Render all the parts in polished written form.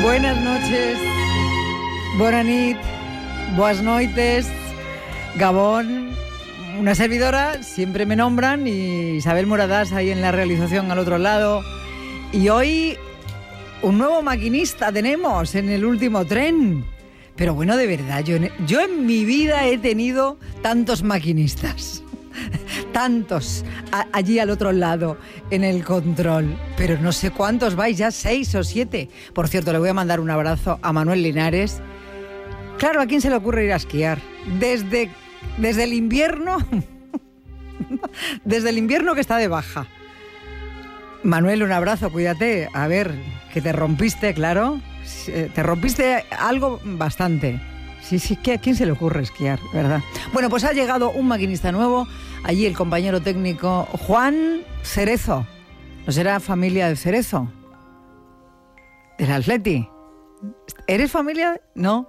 Buenas noches, bona nit, boas noites, Gabón, una servidora, siempre me nombran, y Isabel Muradás ahí en la realización al otro lado. Y hoy un nuevo maquinista tenemos en el último tren. Pero bueno, de verdad, yo en mi vida he tenido tantos maquinistas. Tantos allí al otro lado en el control, pero no sé cuántos vais, ya 6 o 7. Por cierto, le voy a mandar un abrazo a Manuel Linares. Claro, ¿a quién se le ocurre ir a esquiar? Desde el invierno, desde el invierno que está de baja. Manuel, un abrazo, cuídate. A ver, que te rompiste, claro. Te rompiste algo bastante. Sí, ¿a quién se le ocurre esquiar, verdad? Bueno, pues ha llegado un maquinista nuevo, allí el compañero técnico Juan Cerezo. ¿No será familia de Cerezo? ¿Del Atleti? ¿Eres familia? No.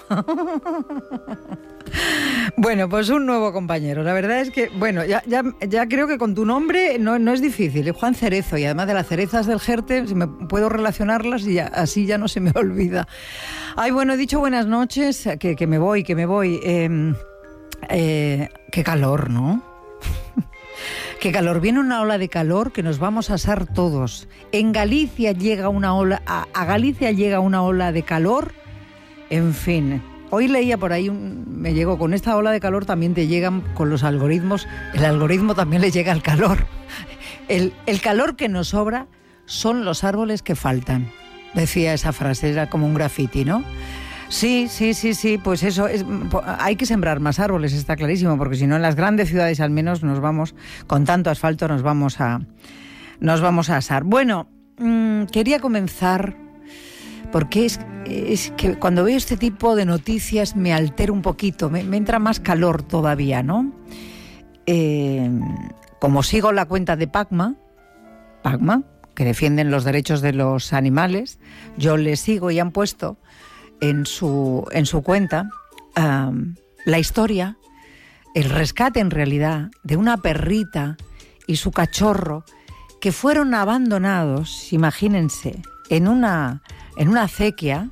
Bueno, pues un nuevo compañero. La verdad es que, bueno, ya creo que con tu nombre no es difícil. Juan Cerezo, y además de las cerezas del Jerte, si me puedo relacionarlas y así ya no se me olvida. Ay, bueno, he dicho buenas noches, que me voy. Qué calor, ¿no? Qué calor. Viene una ola de calor que nos vamos a asar todos. En Galicia llega una ola, a Galicia llega una ola de calor. En fin, hoy leía por ahí, me llegó, con esta ola de calor también te llegan con los algoritmos, el algoritmo también le llega al calor. El calor que nos sobra son los árboles que faltan. Decía esa frase, era como un graffiti, ¿no? Sí, pues eso, hay que sembrar más árboles, está clarísimo, porque si no en las grandes ciudades al menos con tanto asfalto nos vamos a asar. Bueno, quería comenzar, porque es que cuando veo este tipo de noticias me altero un poquito, me entra más calor todavía, ¿no? Como sigo la cuenta de Pacma, que defienden los derechos de los animales, yo les sigo y han puesto en su cuenta la historia, el rescate en realidad de una perrita y su cachorro que fueron abandonados, imagínense, en una acequia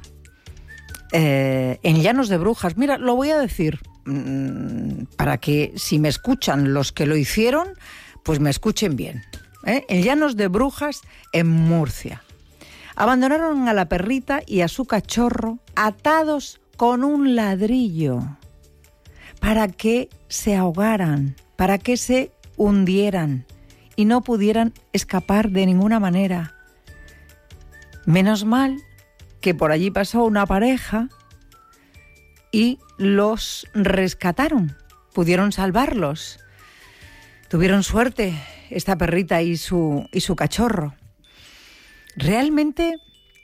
en Llanos de Brujas. Mira, lo voy a decir para que, si me escuchan los que lo hicieron, pues me escuchen bien. En Llanos de Brujas, en Murcia. Abandonaron a la perrita y a su cachorro atados con un ladrillo para que se ahogaran, para que se hundieran y no pudieran escapar de ninguna manera. Menos mal que por allí pasó una pareja y los rescataron, pudieron salvarlos. Tuvieron suerte esta perrita y su cachorro. Realmente,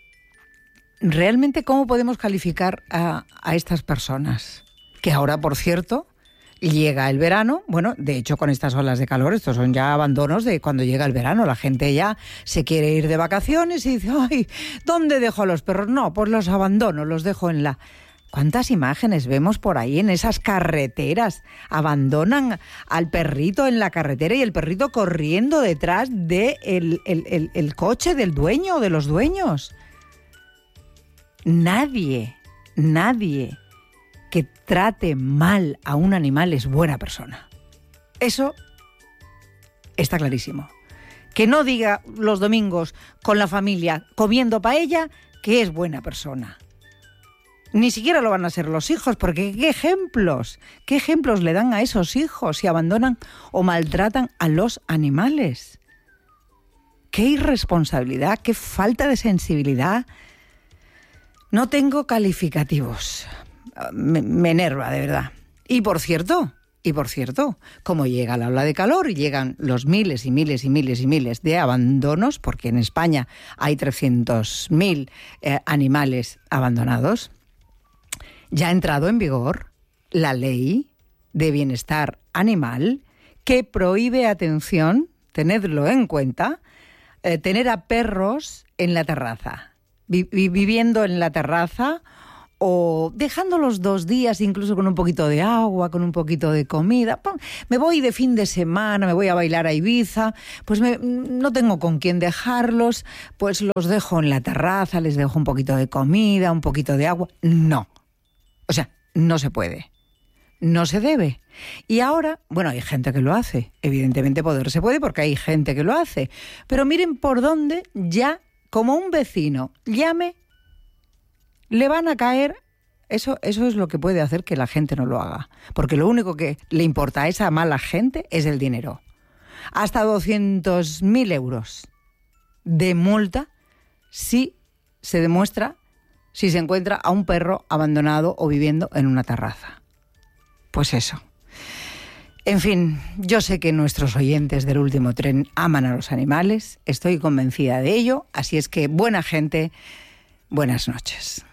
¿cómo podemos calificar a estas personas? Que ahora, por cierto, llega el verano. Bueno, de hecho, con estas olas de calor, estos son ya abandonos de cuando llega el verano. La gente ya se quiere ir de vacaciones y dice, ay, ¿dónde dejo a los perros? No, pues los abandono, los dejo en la... ¿Cuántas imágenes vemos por ahí en esas carreteras? Abandonan al perrito en la carretera y el perrito corriendo detrás de el coche del dueño o de los dueños. Nadie que trate mal a un animal es buena persona. Eso está clarísimo. Que no diga los domingos con la familia comiendo paella que es buena persona. Ni siquiera lo van a ser los hijos, porque ¿qué ejemplos le dan a esos hijos si abandonan o maltratan a los animales? ¡Qué irresponsabilidad, qué falta de sensibilidad! No tengo calificativos. Me enerva, de verdad. Y por cierto, como llega la ola de calor y llegan los miles y miles de abandonos, porque en España hay 300.000 animales abandonados, ya ha entrado en vigor la ley de bienestar animal que prohíbe, atención, tenedlo en cuenta, tener a perros en la terraza, viviendo en la terraza o dejándolos 2 días incluso con un poquito de agua, con un poquito de comida. Me voy de fin de semana, me voy a bailar a Ibiza, pues no tengo con quién dejarlos, pues los dejo en la terraza, les dejo un poquito de comida, un poquito de agua. No, o sea, no se puede, no se debe. Y ahora, bueno, hay gente que lo hace, evidentemente poder se puede porque hay gente que lo hace, pero miren por dónde ya, como un vecino llame, le van a caer. Eso es lo que puede hacer que la gente no lo haga. Porque lo único que le importa a esa mala gente es el dinero. Hasta 200.000 euros de multa si se demuestra, si se encuentra a un perro abandonado o viviendo en una terraza. Pues eso. En fin, yo sé que nuestros oyentes del Último Tren aman a los animales. Estoy convencida de ello. Así es que, buena gente, buenas noches.